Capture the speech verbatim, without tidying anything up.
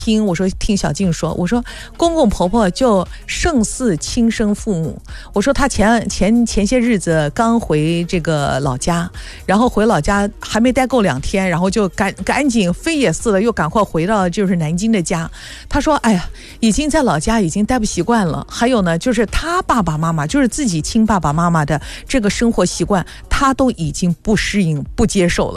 听我说听小静说，我说公公婆婆就胜似亲生父母。我说他前前前些日子刚回这个老家，然后回老家还没待够两天，然后就赶赶紧飞也似的又赶快回到就是南京的家。他说哎呀，已经在老家已经待不习惯了，还有呢就是他爸爸妈妈就是自己亲爸爸妈妈的这个生活习惯他都已经不适应不接受了。